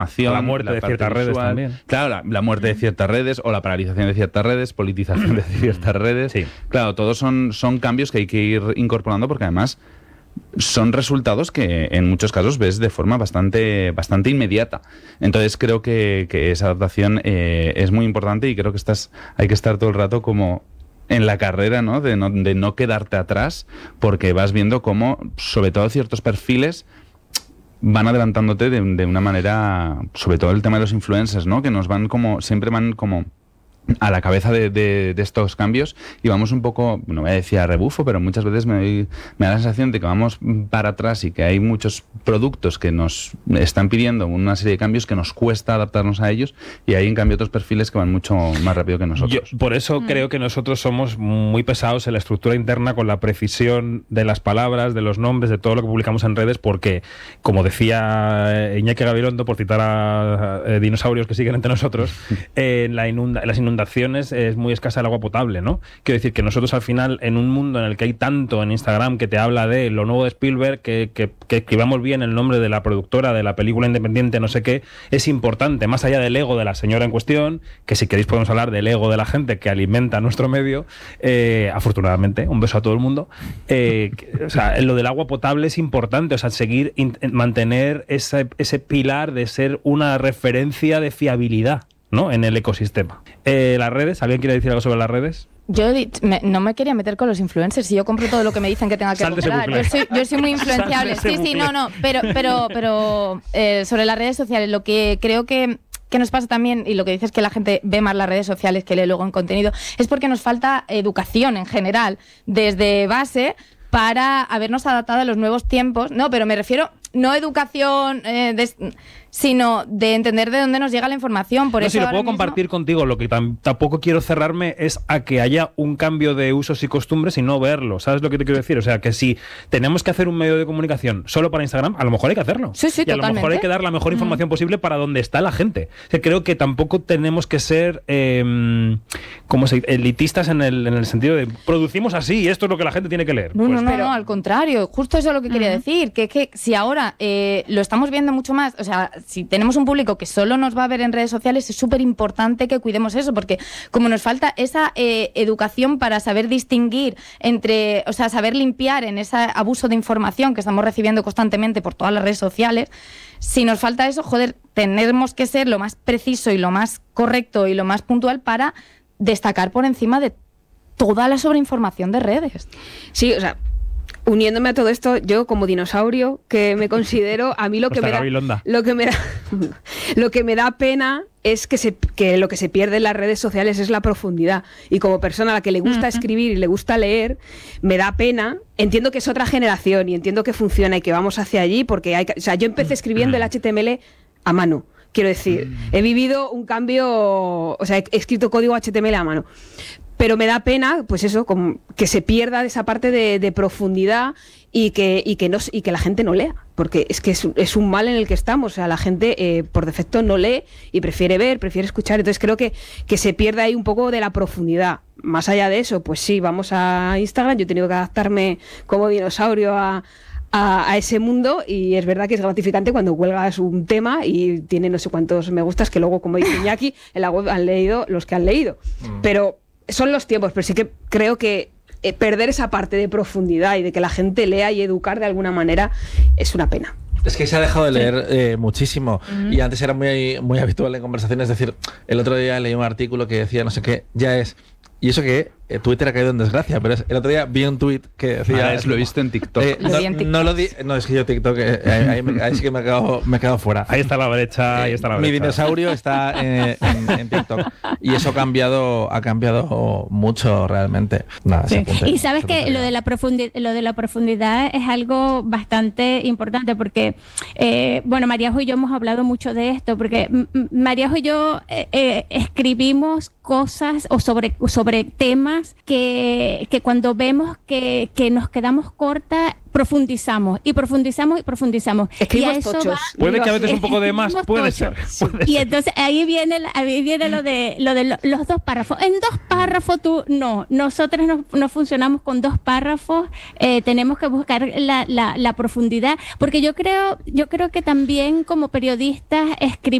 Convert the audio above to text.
información, la muerte de ciertas redes también. Claro, la muerte de ciertas redes o la paralización de ciertas redes, politización de ciertas redes. Sí. Claro, todos son cambios que hay que ir incorporando porque además son resultados que en muchos casos ves de forma bastante inmediata. Entonces creo que esa adaptación es muy importante y creo que hay que estar todo el rato como en la carrera, ¿no? De no quedarte atrás, porque vas viendo cómo, sobre todo ciertos perfiles, van adelantándote de una manera, sobre todo el tema de los influencers, ¿no? Que siempre van como a la cabeza de estos cambios y vamos un poco, no voy a decir a rebufo, pero muchas veces me da la sensación de que vamos para atrás y que hay muchos productos que nos están pidiendo una serie de cambios que nos cuesta adaptarnos a ellos y hay en cambio otros perfiles que van mucho más rápido que nosotros. Yo, por eso creo que nosotros somos muy pesados en la estructura interna con la precisión de las palabras, de los nombres, de todo lo que publicamos en redes, porque, como decía Iñaki Gabilondo, por citar a dinosaurios que siguen entre nosotros, las inundaciones es muy escasa el agua potable, ¿no? Quiero decir que nosotros al final, en un mundo en el que hay tanto en Instagram que te habla de lo nuevo de Spielberg, que escribamos bien el nombre de la productora, de la película independiente, no sé qué, es importante, más allá del ego de la señora en cuestión, que si queréis podemos hablar del ego de la gente que alimenta nuestro medio, afortunadamente, un beso a todo el mundo, o sea, lo del agua potable es importante, o sea, mantener ese pilar de ser una referencia de fiabilidad, ¿no? En el ecosistema. Las redes, ¿alguien quiere decir algo sobre las redes? Yo no me quería meter con los influencers. Si yo compro todo lo que me dicen que tenga que comprar. Yo soy muy influenciable. Sí, no. Pero sobre las redes sociales, lo que creo que nos pasa también, y lo que dices es que la gente ve más las redes sociales que lee luego en contenido, es porque nos falta educación en general, desde base, para habernos adaptado a los nuevos tiempos. No, pero me refiero, no educación, sino de entender de dónde nos llega la información. Por eso si lo puedo compartir contigo, lo que tampoco quiero cerrarme es a que haya un cambio de usos y costumbres y no verlo. ¿Sabes lo que te quiero decir? O sea, que si tenemos que hacer un medio de comunicación solo para Instagram, a lo mejor hay que hacerlo. Sí, y a totalmente. lo mejor hay que dar la mejor información posible para donde está la gente. O sea, creo que tampoco tenemos que ser elitistas en el sentido de producimos así y esto es lo que la gente tiene que leer. No, al contrario. Justo eso es lo que quería decir. Que si ahora lo estamos viendo mucho más, o sea, si tenemos un público que solo nos va a ver en redes sociales, es súper importante que cuidemos eso, porque como nos falta esa educación para saber distinguir entre, o sea, saber limpiar en ese abuso de información que estamos recibiendo constantemente por todas las redes sociales, si nos falta eso, tenemos que ser lo más preciso y lo más correcto y lo más puntual para destacar por encima de toda la sobreinformación de redes. Sí, o sea, uniéndome a todo esto, yo como dinosaurio que me considero, a mí lo que me da pena es que lo que se pierde en las redes sociales es la profundidad. Y como persona a la que le gusta escribir y le gusta leer, me da pena. Entiendo que es otra generación y entiendo que funciona y que vamos hacia allí, porque yo empecé escribiendo el HTML a mano. Quiero decir, he vivido un cambio, o sea, he escrito código HTML a mano. Pero me da pena, pues eso, que se pierda esa parte de profundidad y que la gente no lea, porque es que es un mal en el que estamos. O sea, la gente por defecto no lee y prefiere ver, prefiere escuchar. Entonces creo que se pierde ahí un poco de la profundidad. Más allá de eso, pues sí, vamos a Instagram. Yo he tenido que adaptarme como dinosaurio a ese mundo, y es verdad que es gratificante cuando cuelgas un tema y tiene no sé cuántos me gustas, que luego, como dice Iñaki, en la web han leído los que han leído. Pero son los tiempos, pero sí que creo que perder esa parte de profundidad y de que la gente lea y educar de alguna manera es una pena. Es que se ha dejado de leer muchísimo, y antes era muy, muy habitual en conversaciones. Es decir, el otro día leí un artículo que decía no sé qué, ya es... Y eso que Twitter ha caído en desgracia, pero el otro día vi un tweet que decía... lo he visto en TikTok. No, es que yo TikTok, ahí sí que me he quedado fuera. Ahí está la brecha, Mi dinosaurio está en TikTok. Y eso ha cambiado mucho realmente. Nada, sí. Y sabes que lo de la profundidad es algo bastante importante, porque Maríajo y yo hemos hablado mucho de esto, porque Maríajo y yo escribimos cosas o sobre sobre temas que cuando vemos que nos quedamos cortas, profundizamos y profundizamos y profundizamos. Escribimos y a eso tochos. Puede que a veces un poco de más, puede ser. Y entonces ahí viene lo de los 2 párrafos. En 2 párrafos nosotros no funcionamos con 2 párrafos, tenemos que buscar la profundidad, porque yo creo que también como periodistas escribir